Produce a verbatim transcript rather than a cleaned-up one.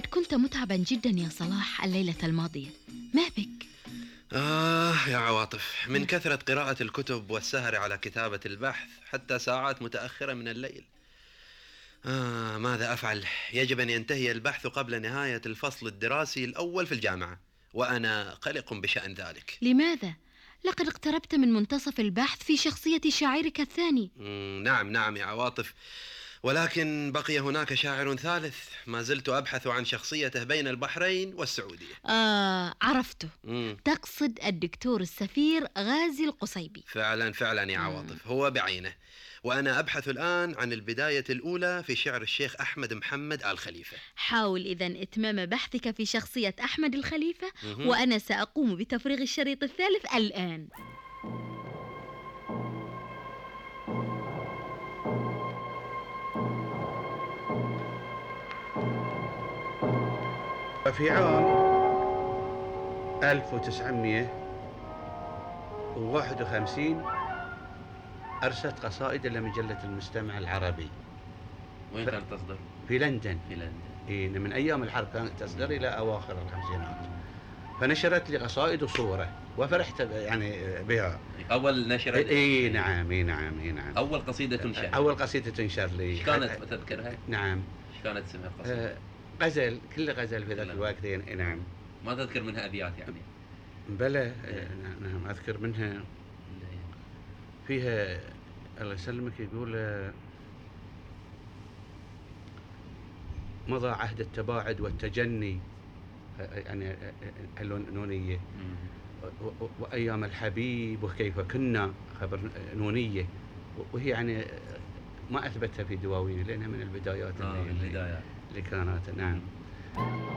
كنت متعبا جدا يا صلاح الليلة الماضية، ما بك؟ آه يا عواطف، من كثرة قراءة الكتب والسهر على كتابة البحث حتى ساعات متأخرة من الليل. آه ماذا أفعل؟ يجب أن ينتهي البحث قبل نهاية الفصل الدراسي الأول في الجامعة، وأنا قلق بشأن ذلك. لماذا؟ لقد اقتربت من منتصف البحث في شخصية شاعرك الثاني. مم، نعم نعم يا عواطف، ولكن بقي هناك شاعر ثالث ما زلت أبحث عن شخصيته بين البحرين والسعودية. آه عرفته. مم. تقصد الدكتور السفير غازي القصيبي. فعلا فعلا يا عواطف، هو بعينه. وأنا أبحث الآن عن البداية الأولى في شعر الشيخ أحمد محمد آل خليفة. حاول إذن إتمام بحثك في شخصية أحمد الخليفة، مهم. وأنا سأقوم بتفريغ الشريط الثالث الآن. في عام ألف وتسعمائة وواحد وخمسين أرسلت قصائد إلى مجلة المستمع العربي. وين ف... كانت تصدر؟ في لندن. في لندن. إيه، من أيام الحرب كانت تصدر إلى أواخر الخمسينات. فنشرت لي قصائد وصورة وفرحت يعني بها. أول نشر. إيه, إيه نعم إيه نعم إيه نعم أول قصيدة تنشر. أول قصيدة تنشر لي. إيش كانت تذكرها؟ نعم. إيش كانت اسمها القصيدة؟ آه غزل، كل غزل في ذاك الوقت. إيه نعم. ما تذكر منها أبيات يعني؟ بلى. آه نعم أذكر منها. فيها الله يسلمك يقول آه مضى عهد التباعد والتجني، يعني النونية، وأيام الحبيب وكيف كنا، خبر نونية، وهي يعني ما أثبتها في دواويني لأنها من البدايات آه اللي, البدايات اللي كانت. نعم.